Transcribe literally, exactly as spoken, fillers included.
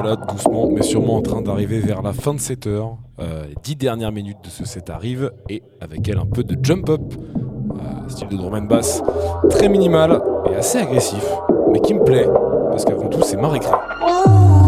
voilà, doucement mais sûrement en train d'arriver vers la fin de cette heure. Euh, les dix dernières minutes de ce set arrivent et avec elle un peu de jump up, euh, style de drum and bass très minimal et assez agressif, mais qui me plaît parce qu'avant tout c'est ma récré.